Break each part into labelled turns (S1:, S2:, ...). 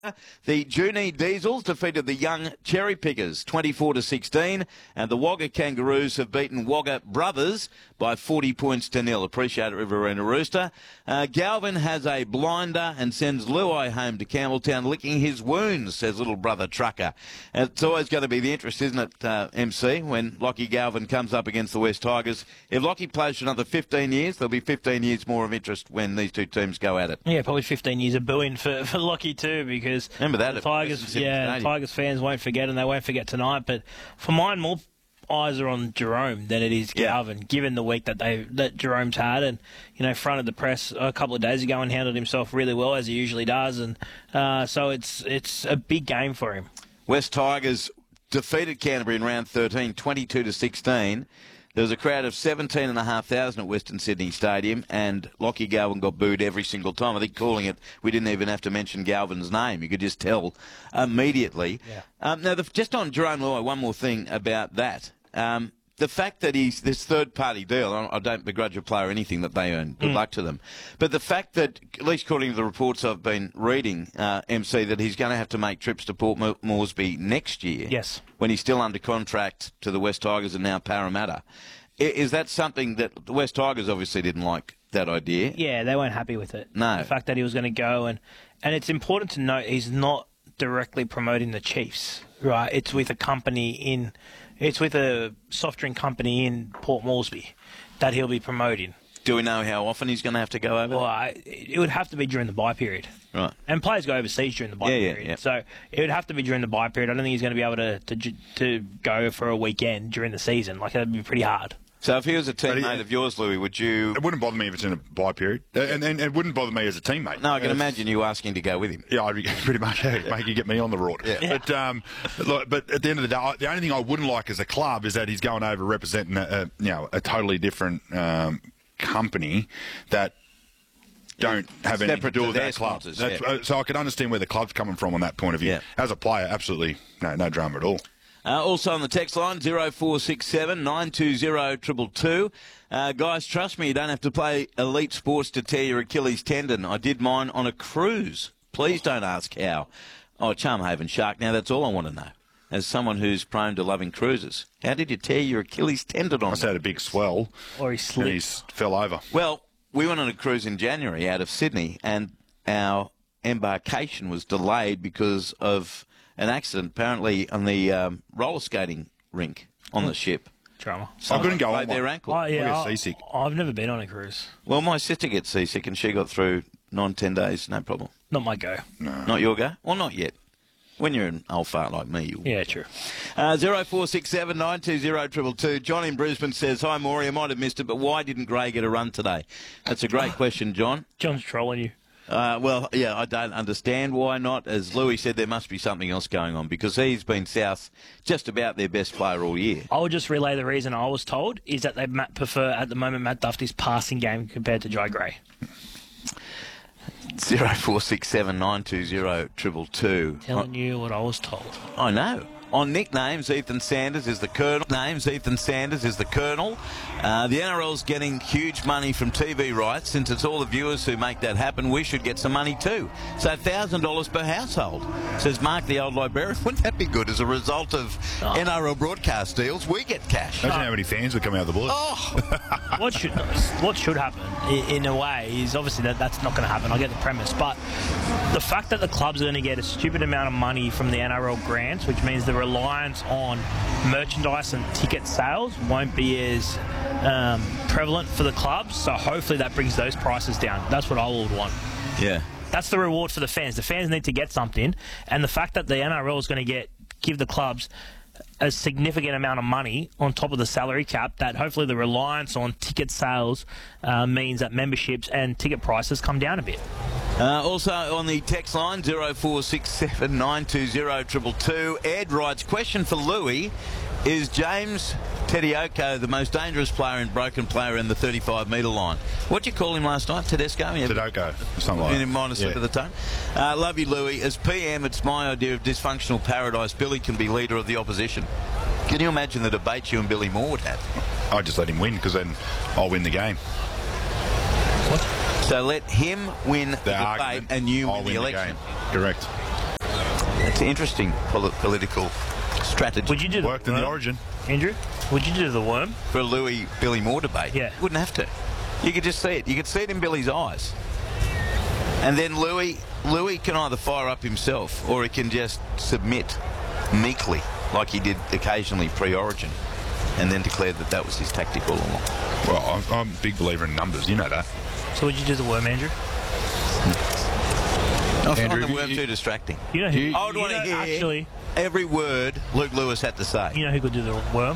S1: The Junee Diesels defeated the Young Cherry Pickers 24-16, and the Wagga Kangaroos have beaten Wagga Brothers by 40 points to nil. Appreciate it, Riverina Rooster. Galvin has a blinder and sends Luai home to Campbelltown licking his wounds, says little brother Trucker. It's always going to be the interest, isn't it, MC, when Lockie Galvin comes up against the West Tigers. If Lockie plays for another 15 years, there'll be 15 years more of interest when these two teams go at it.
S2: Yeah, probably 15 years of booing for Lockie too, because
S1: remember that
S2: the Tigers fans won't forget, and they won't forget tonight. But for mine, more eyes are on Jerome than it is Galvin, given the week that Jerome's had, and fronted the press a couple of days ago and handled himself really well, as he usually does, and so it's a big game for him.
S1: West Tigers defeated Canterbury in round 13, 22-16. There was a crowd of 17,500 at Western Sydney Stadium, and Lockie Galvin got booed every single time. I think calling it, we didn't even have to mention Galvin's name. You could just tell immediately. Yeah. Now, just on Jerome Luai, one more thing about that. The fact that he's this third-party deal, I don't begrudge a player anything that they earn. Good luck to them. But the fact that, at least according to the reports I've been reading, MC, that he's going to have to make trips to Port Moresby next year.
S2: Yes. When
S1: he's still under contract to the West Tigers and now Parramatta. Is that something that the West Tigers obviously didn't like, that idea?
S2: Yeah, they weren't happy with it.
S1: No.
S2: The fact that he was going to go, and it's important to note he's not directly promoting the Chiefs, right? It's with a soft drink company in Port Moresby that he'll be promoting.
S1: Do we know how often he's going to have to go over?
S2: Well, it would have to be during the bye period.
S1: Right.
S2: And players go overseas during the bye period. Yeah. So it would have to be during the bye period. I don't think he's going to be able to go for a weekend during the season. Like, that would be pretty hard.
S1: So if he was a teammate of yours, Louis, would you...
S3: It wouldn't bother me if it's in a bye period. And it wouldn't bother me as a teammate.
S1: No, I can imagine you asking to go with him.
S3: Yeah, I'd be pretty much make you get me on the road. Yeah. But at the end of the day, the only thing I wouldn't like as a club is that he's going over representing a totally different company that don't have anything to do with that club. So I can understand where the club's coming from on that point of view. Yeah. As a player, absolutely no drama at all.
S1: Also on the text line, 0467 920 222. Guys, trust me, you don't have to play elite sports to tear your Achilles tendon. I did mine on a cruise. Please don't ask how. Oh, Charmhaven Shark. Now, that's all I want to know. As someone who's prone to loving cruises, how did you tear your Achilles tendon on?
S3: I had a big swell.
S2: Or he slipped.
S3: And he fell over.
S1: Well, we went on a cruise in January out of Sydney, and our embarkation was delayed because of an accident, apparently, on the roller skating rink on the ship.
S2: Drama.
S3: I couldn't go on
S1: their ankle.
S2: I get
S3: seasick.
S2: I've never been on a cruise.
S1: Well, my sister gets seasick, and she got through 9-10 days, no problem.
S2: Not my go.
S3: No.
S1: Not your go? Well, not yet. When you're an old fart like me, you will.
S2: Yeah, true.
S1: 0467 920 222. John in Brisbane says, "Hi, Maury. I might have missed it, but why didn't Gray get a run today?" That's a great question, John.
S2: John's trolling you.
S1: Well, yeah, I don't understand why not. As Louis said, there must be something else going on because he's been South just about their best player all year.
S2: I will just relay the reason I was told is that they prefer, at the moment, Matt Duffy's passing game compared to Jai Gray.
S1: 0467 920 222.
S2: Telling you what I was told.
S1: I know. On nicknames, Ethan Sanders is the Colonel. The NRL's getting huge money from TV rights. Since it's all the viewers who make that happen, we should get some money too. So $1,000 per household, says Mark, the old librarian. Wouldn't that be good? As a result of NRL broadcast deals, we get cash.
S3: Imagine how many fans would come out of the bullets.
S1: Oh.
S2: What should happen, in a way, is obviously that's not going to happen. I get the premise. But the fact that the clubs are going to get a stupid amount of money from the NRL grants, which means the reliance on merchandise and ticket sales won't be as prevalent for the clubs, so hopefully that brings those prices down. That's what I would want.
S1: Yeah.
S2: That's the reward for the fans. The fans need to get something, and the fact that the NRL is going to give the clubs a significant amount of money on top of the salary cap, that hopefully the reliance on ticket sales means that memberships and ticket prices come down a bit.
S1: Also on the text line, 0467 920 222. Ed writes, question for Louis, is James Tedesco the most dangerous player in broken player in the 35-metre line? What'd you call him last night? Tedesco?
S3: Tedesco, something like that.
S1: Minor slip of the tongue. Love you, Louis. As PM, it's my idea of dysfunctional paradise. Billy can be leader of the opposition. Can you imagine the debate you and Billy Moore would have?
S3: I just let him win because then I'll win the game.
S1: What? So let him win the debate
S3: argument,
S1: and you
S3: I'll
S1: win the election.
S3: Correct.
S1: It's an interesting political strategy.
S2: Would you do
S3: Worked in the Origin.
S2: Andrew? Would you do the worm?
S1: For a Louis-Billy Moore debate?
S2: Yeah.
S1: Wouldn't have to. You could just see it. You could see it in Billy's eyes. And then Louis can either fire up himself or he can just submit meekly, like he did occasionally pre-Origin, and then declared that was his tactic all along.
S3: Well, I'm a big believer in numbers. You know that.
S2: So would you do the worm, Andrew?
S1: I find
S3: Andrew,
S1: the worm too distracting.
S2: You know who?
S1: I would want to hear
S2: actually
S1: every word Luke Lewis had to say.
S2: You know who could do the worm?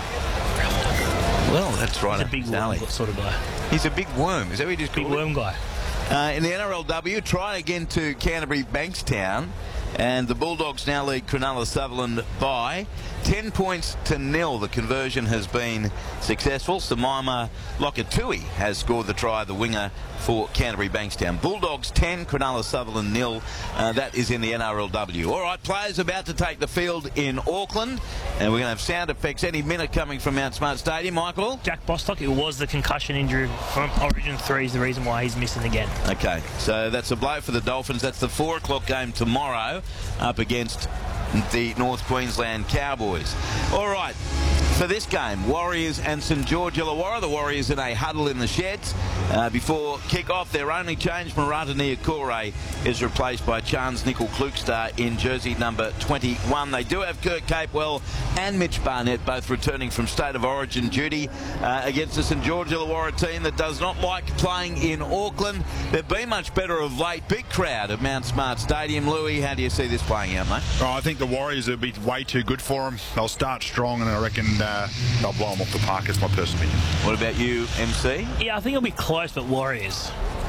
S1: Well, that's right.
S2: He's a big worm sort of guy.
S1: He's a big worm. Is that what you just
S2: Big
S1: called it?
S2: worm guy.
S1: In the NRLW, try again to Canterbury Bankstown, and the Bulldogs now lead Cronulla Sutherland by 10 points to 0. The conversion has been successful. Samaima Lokatui has scored the try, the winger for Canterbury Bankstown. Bulldogs 10, Cronulla Sutherland 0. That is in the NRLW. All right, players about to take the field in Auckland, and we're going to have sound effects any minute coming from Mount Smart Stadium. Michael?
S2: Jack Bostock, it was the concussion injury from Origin 3 is the reason why he's missing again.
S1: Okay, so that's a blow for the Dolphins. That's the 4 o'clock game tomorrow up against the North Queensland Cowboys. All right, for this game, Warriors and St George Illawarra. The Warriors in a huddle in the sheds. Before kick-off, their only change, Marata Niukore is replaced by Chance Nickel-Klukstar in jersey number 21. They do have Kurt Capewell and Mitch Barnett both returning from State of Origin duty against the St George Illawarra team that does not like playing in Auckland. They've been much better of late. Big crowd at Mount Smart Stadium. Louis, how do you see this playing out, mate?
S3: Oh, I think the Warriors will be way too good for them. They'll start strong, and I reckon they'll blow them off the park. That's my personal opinion.
S1: What about you, MC?
S2: Yeah, I think it'll be close, but Warriors.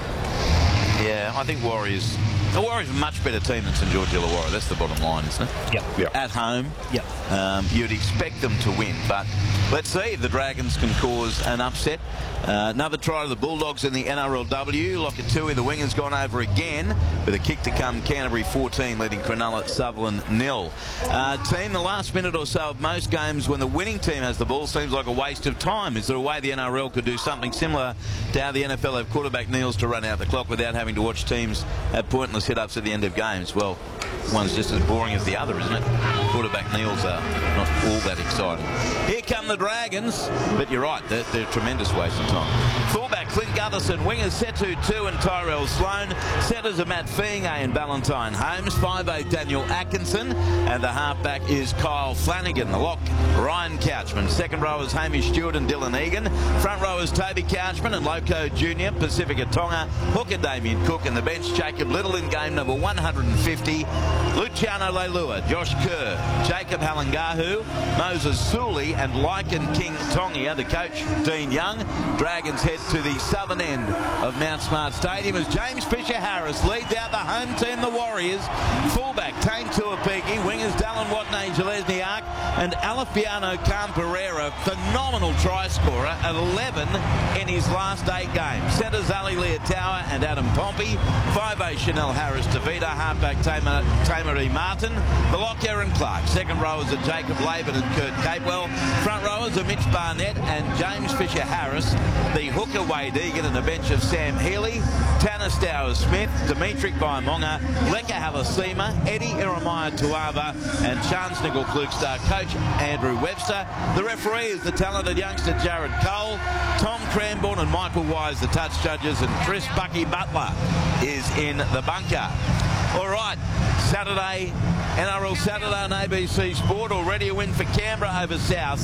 S1: Yeah, I think Warriors. The Warriors are a much better team than St George Illawarra. That's the bottom line, isn't it?
S2: Yep.
S1: At home.
S2: Yep.
S1: You'd expect them to win, but let's see if the Dragons can cause an upset. Another try to the Bulldogs in the NRLW. Lokatui, the winger's gone over again with a kick to come. Canterbury 14 leading Cronulla Sutherland 0. Team, the last minute or so of most games when the winning team has the ball seems like a waste of time. Is there a way the NRL could do something similar to how the NFL have quarterback kneels to run out the clock without having to watch teams have pointless hit-ups at the end of games? Well, one's just as boring as the other, isn't it? Quarterback kneels are not all that exciting. Here come the Dragons, but you're right, they're a tremendous waste of time. Fullback Clint Gutherson, wingers Setu 2 and Tyrell Sloan, centres are Matt Fiinga and Valentine Holmes, 5'8" Daniel Atkinson, and the halfback is Kyle Flanagan. The lock, Ryan Couchman. Second rowers Hamish Stewart and Dylan Egan. Front rowers Toby Couchman and Loco Jr., Pacifica Tonga, hooker Damien Cook, and the bench Jacob Little in game number 150. Luciano Leilua, Josh Kerr, Jacob Halangahu, Moses Sully, and Lycan King Tongia. The coach, Dean Young. Dragons head to the southern end of Mount Smart Stadium as James Fisher-Harris leads out the home team, the Warriors. Fullback Tane Tuapiki, wingers Dallin Watney, Jelesniak, and Alafiano Khan-Pereira, phenomenal try scorer at 11 in his last 8 games. Centres Ali Leotawa and Adam Pompey, 5'8" Chanel Harris-Tavita, halfback Tamari Martin, the lock Aaron Clark. Second rowers are Jacob Laban and Kurt Capewell. Front rowers are Mitch Barnett and James Fisher-Harris. The hooker Wade Egan and the bench of Sam Healy, Tanner Stowers-Smith, Dimitri Baimonga, Leka Halasima, Eddie Iramiah Tuava, and Chance Nickel-Klukstar. Coach Andrew Webster. The referee is the talented youngster Jared Cole. Tom Cranbourne and Michael Wise, the touch judges, and Chris Bucky Butler is in the bunker. All right, Saturday, NRL Saturday on ABC Sport. Already a win for Canberra over South,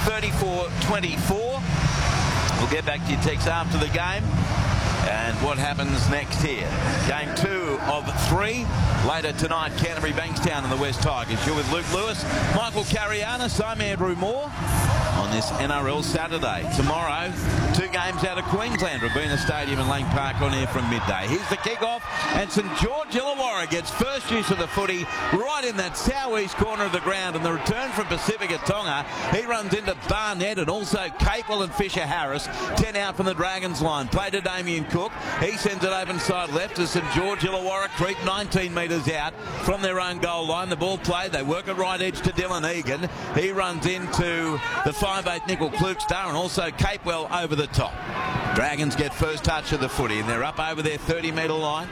S1: 34-24. We'll get back to your texts after the game and what happens next here. Game 2 of 3. Later tonight, Canterbury Bankstown and the West Tigers. You're with Luke Lewis, Michael Carianis, I'm Andrew Moore on this NRL Saturday. Tomorrow, 2 games out of Queensland. Robina Stadium and Lang Park on air from midday. Here's the kick-off, and St George Illawarra gets first use of the footy right in that southeast corner of the ground, and the return from Pacifica Tonga. He runs into Barnett and also Capewell and Fisher-Harris. 10 out from the Dragons line. Play to Damien Cook. He sends it open side left to St George Illawarra. Creep 19 metres out from their own goal line. The ball played. They work it right edge to Dylan Egan. He runs into the 5'8" Nickel-Klukstar and also Capewell over the top. Dragons get first touch of the footy and they're up over their 30-metre line.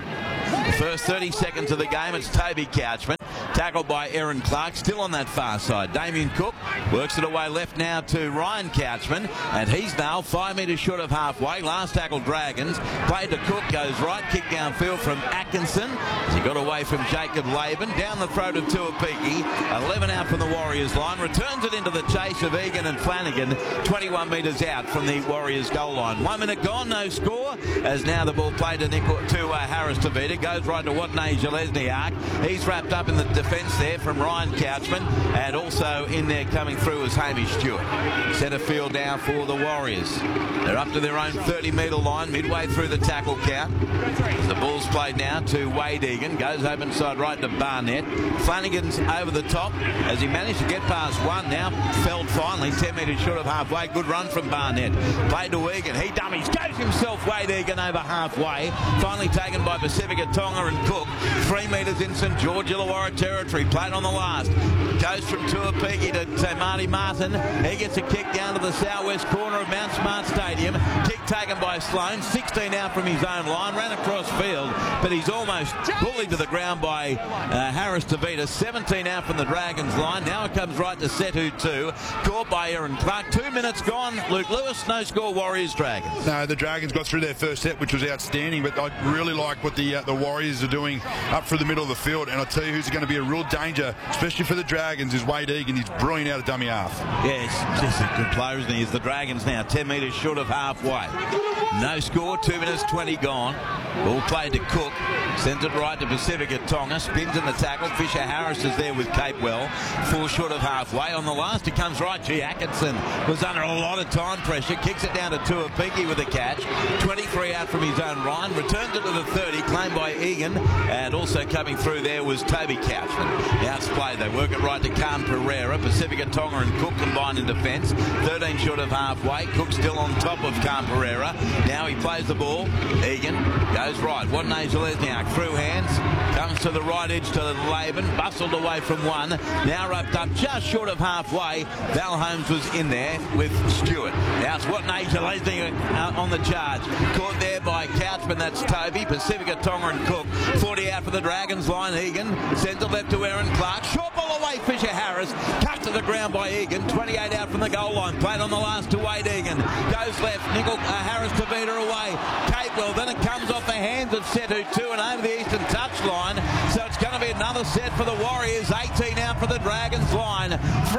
S1: The first 30 seconds of the game, it's Toby Couchman, tackled by Aaron Clark, still on that far side. Damien Cook works it away left now to Ryan Couchman, and he's now 5 metres short of halfway. Last tackle Dragons, played to Cook, goes right, kick downfield from Atkinson as he got away from Jacob Laban, down the throat of Tuapiki, 11 out from the Warriors line, returns it into the chase of Egan and Flanagan, 21 metres out from the Warriors goal line. 1 minute gone, no score, as now the ball played to Harris Tavita, goes right to Watney Zelezniak. He's wrapped up in the defence there from Ryan Couchman, and also in there coming through is Hamish Stewart. Centre field down for the Warriors. They're up to their own 30-metre line, midway through the tackle count. The ball's played now to Wade Egan, goes open side right to Barnett. Flanagan's over the top as he managed to get past one, now felled finally 10 metres short of halfway. Good run from Barnett. Played to Egan, he dummies, goes himself Wade Egan over halfway. Finally taken by Pacifica Tonga and Cook. 3 metres in St George Illawarra territory, played on the last. Goes from Tuapiki to Marty Martin. He gets a kick down to the southwest corner of Mount Smart Stadium. Kick taken by Sloan, 16 out from his own line, ran across field, but he's almost bullied to the ground by Harris Tavita. 17 out from the Dragons line. Now it comes right to Setu 2, caught by Aaron Clark. 2 minutes gone. Luke Lewis, no score, Warriors Dragons.
S3: No, the Dragons got through their first set, which was outstanding, but I really like what the Warriors are doing up through the middle of the field, and I'll tell you who's going to be a real danger, especially for the Dragons, is Wade Egan. He's brilliant out of dummy half.
S1: Yes, just a good player, isn't he? Is the Dragons now 10 metres short of halfway. No score, 2 minutes 20 gone. Ball played to Cook, sends it right to Pacifica Tonga, spins in the tackle. Fisher Harris is there with Capewell, 4 short of halfway. On the last, it comes right. Atkinson was under a lot of time pressure, kicks it down to Tuapiki with a catch. 23 out from his own line, returns it to the 30, claimed by Egan, and also coming through there was Toby Couchman. Now it's played, they work it right to Khan Pereira. Pacifica Tonga and Cook combined in defence, 13 short of halfway. Cook still on top of Khan Pereira. Now he plays the ball. Egan goes right. Watney Zelezniak through hands, comes to the right edge to Laban, bustled away from one. Now wrapped up just short of halfway. Val Holmes was in there with Stewart. Now it's Watney Zelezniak on the charge. Caught there by Couchman, that's Toby. Pacifica Tonga and Cook. 40 out for the Dragons line. Egan sends it left to Aaron Clark. Short ball away, Fisher Harris. Cut to the ground by Egan. 28 out from the goal line. Played on the last to Wade Egan. Goes left. Harris Tavita away. Capewell. Then it comes off the hands of Setu 2 and over the eastern touchline. So it's going to be another set for the Warriors. 18 out for the Dragons line.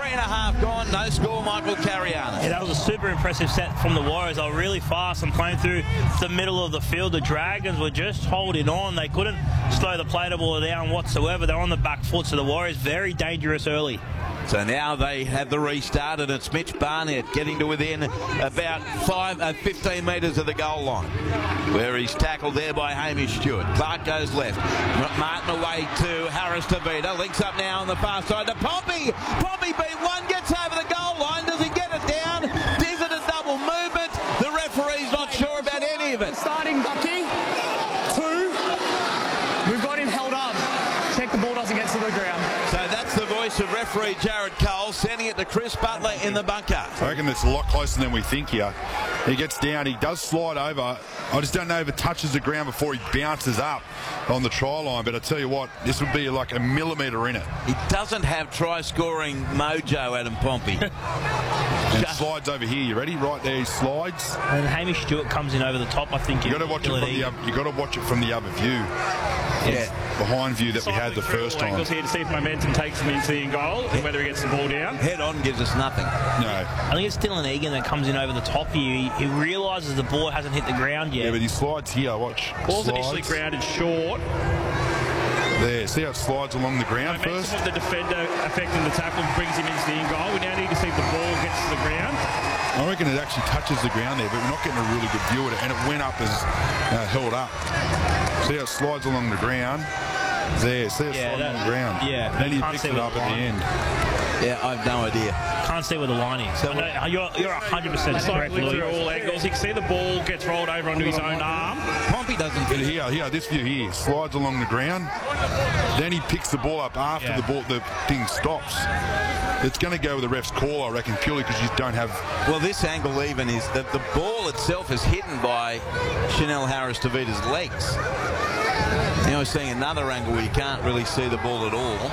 S1: 3.5 gone. No score, Michael Carianis.
S2: Yeah, that was a super impressive set from the Warriors. They were really fast and playing through the middle of the field. The Dragons were just holding on. They couldn't slow the play ball down whatsoever. They're on the back foot, so the Warriors very dangerous early.
S1: So now they have the restart, and it's Mitch Barnett getting to within about 15 metres of the goal line, where he's tackled there by Hamish Stewart. Clark goes left. Martin away to Harris Tavita. Links up now on the far side to Pompey. Pompey beat one, gets over the goal line. Does he get it down? Is it a double movement? The referee's not sure about any of it.
S4: Starting Bucky. 2. We've got him held up. Check the ball doesn't get to the ground.
S1: So that's the voice of referee Jared Cole, sending it to Chris Butler in the bunker.
S3: I reckon it's a lot closer than we think here. He gets down, he does slide over. I just don't know if it touches the ground before he bounces up on the try line, but I tell you what, this would be like a millimetre in it.
S1: He doesn't have try-scoring mojo, Adam Pompey.
S3: And slides over here. You ready? Right there, he slides.
S2: And Hamish Stewart comes in over the top, I think.
S3: You got to watch it from the other view.
S1: Yeah.
S3: Behind view that we had the first time.
S5: Here to see if momentum takes him into the goal and whether he gets the ball down.
S1: Head on gives us nothing.
S3: No.
S2: I think it's Dylan Egan that comes in over the top here. He realises the ball hasn't hit the ground yet.
S3: Yeah, but he slides here. Watch.
S5: Ball's initially grounded short.
S3: There, see how it slides along the ground first?
S5: Momentum of the defender affecting the tackle brings him into the in-goal. We now need to see if the ball gets to the ground.
S3: I reckon it actually touches the ground there, but we're not getting a really good view of it, and it went up as held up. See how it slides along the ground? There, see how it slides along the ground?
S2: Yeah.
S3: Then he picks it up at the end.
S1: Yeah, I have no idea.
S2: Can't see where the line is. So you're 100% correct,
S5: Through
S2: Louis.
S5: all angles. You can see the ball gets rolled over onto his own arm.
S1: Pompey doesn't
S3: But
S1: finish.
S3: here, this view here, slides along the ground. Then he picks the ball up after the thing stops. It's going to go with the ref's call, I reckon, purely because you don't have...
S1: Well, this angle even is that the ball itself is hidden by Chanel Harris Tavita's legs. Now we're seeing another angle where you can't really see the ball at all.